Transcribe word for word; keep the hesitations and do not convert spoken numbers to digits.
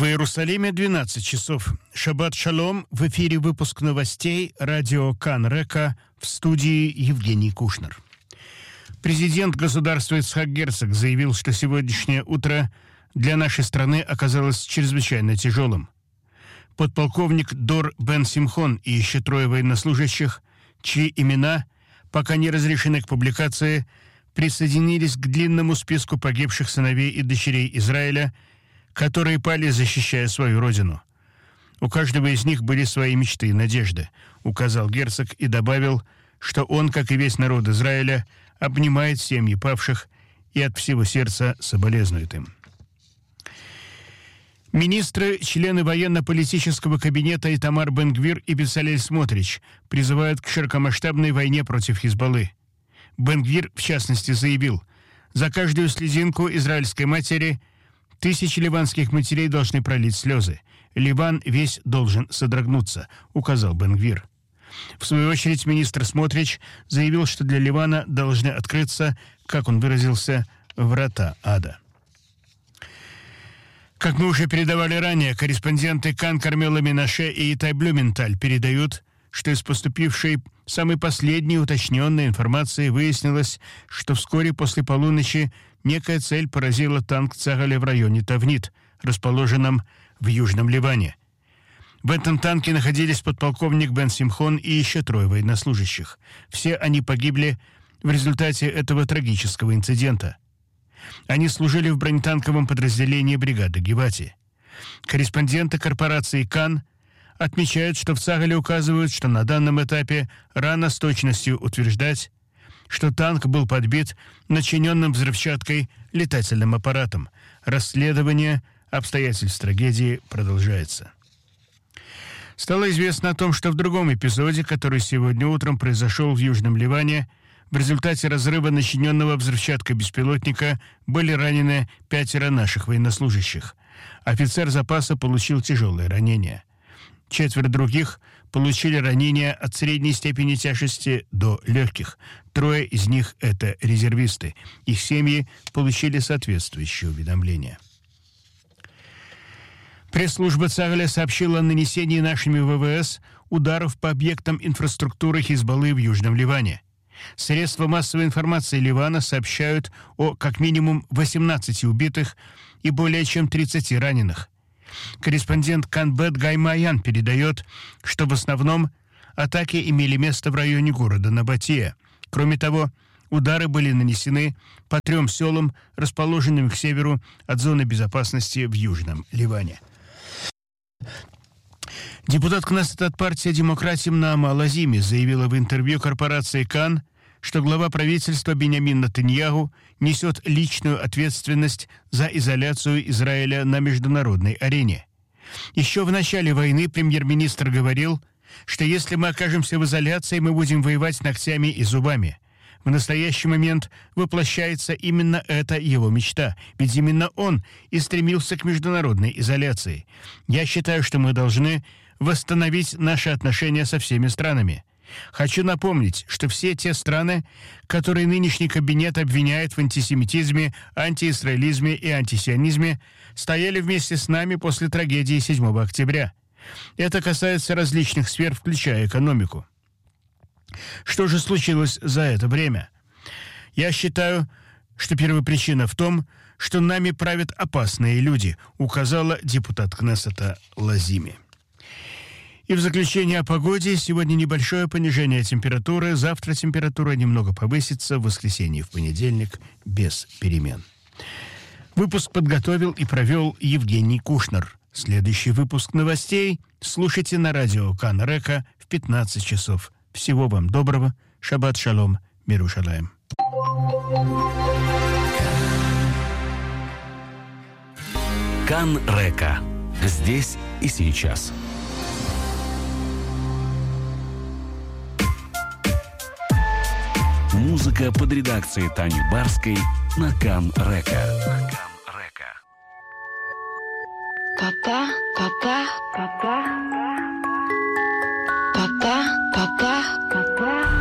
В Иерусалиме двенадцать часов. Шаббат шалом. В эфире выпуск новостей радио Кан Река, в студии Евгений Кушнер. Президент государства Ицхак Герцог заявил, что сегодняшнее утро для нашей страны оказалось чрезвычайно тяжелым. Подполковник Дор Бен Симхон и еще трое военнослужащих, чьи имена пока не разрешены к публикации, присоединились к длинному списку погибших сыновей и дочерей Израиля, которые пали, защищая свою родину. У каждого из них были свои мечты и надежды, указал Герцог и добавил, что он, как и весь народ Израиля, обнимает семьи павших и от всего сердца соболезнует им. Министры, члены военно-политического кабинета Итамар Бен-Гвир и Бецалель Смотрич призывают к широкомасштабной войне против Хизбаллы. Бен-Гвир, в частности, заявил, за каждую слезинку израильской матери тысячи ливанских матерей должны пролить слезы. Ливан весь должен содрогнуться, указал Бен-Гвир. В свою очередь министр Смотрич заявил, что для Ливана должны открыться, как он выразился, врата ада. Как мы уже передавали ранее, корреспонденты Кан Кармела Минаше и Итай Блюменталь передают, что из поступившей самой последней уточненной информации выяснилось, что вскоре после полуночи некая цель поразила танк Цагаля в районе Тавнит, расположенном в Южном Ливане. В этом танке находились подполковник Бен Симхон и еще трое военнослужащих. Все они погибли в результате этого трагического инцидента. Они служили в бронетанковом подразделении бригады Гевати. Корреспонденты корпорации Кан отмечают, что в Цагале указывают, что на данном этапе рано с точностью утверждать, что танк был подбит начиненным взрывчаткой летательным аппаратом. Расследование обстоятельств трагедии продолжается. Стало известно о том, что в другом эпизоде, который сегодня утром произошел в Южном Ливане, в результате разрыва начиненного взрывчаткой беспилотника были ранены пятеро наших военнослужащих. Офицер запаса получил тяжелые ранения. Четверо других получили ранения от средней степени тяжести до легких. Трое из них – это резервисты. Их семьи получили соответствующие уведомления. Пресс-служба Цагаля сообщила о нанесении нашими ВВС ударов по объектам инфраструктуры Хизбаллы в Южном Ливане. Средства массовой информации Ливана сообщают о как минимум восемнадцати убитых и более чем тридцати раненых. Корреспондент Канбет Гаймаян передает, что в основном атаки имели место в районе города Набатия. Кроме того, удары были нанесены по трем селам, расположенным к северу от зоны безопасности в Южном Ливане. Депутат Кнессета от партии «Демократия» Наама Лазими заявила в интервью корпорации Кан, что глава правительства Биньямин Нетаньяху несет личную ответственность за изоляцию Израиля на международной арене. Еще в начале войны премьер-министр говорил, что если мы окажемся в изоляции, мы будем воевать ногтями и зубами. В настоящий момент воплощается именно эта его мечта, ведь именно он и стремился к международной изоляции. Я считаю, что мы должны восстановить наши отношения со всеми странами. Хочу напомнить, что все те страны, которые нынешний кабинет обвиняет в антисемитизме, антиизраилизме и антисионизме, стояли вместе с нами после трагедии седьмого октября. Это касается различных сфер, включая экономику. Что же случилось за это время? Я считаю, что первопричина в том, что нами правят опасные люди, указала депутат Кнессета Лазими. И в заключение о погоде. Сегодня небольшое понижение температуры. Завтра температура немного повысится. В воскресенье и в понедельник без перемен. Выпуск подготовил и провел Евгений Кушнер. Следующий выпуск новостей слушайте на радио Кан Река в пятнадцать часов. Всего вам доброго. Шаббат шалом. Мир Ушалаем. Кан Река. Здесь и сейчас. Музыка под редакцией Тани Барской на Кан Река. Папа, папа, папа, папа, папа.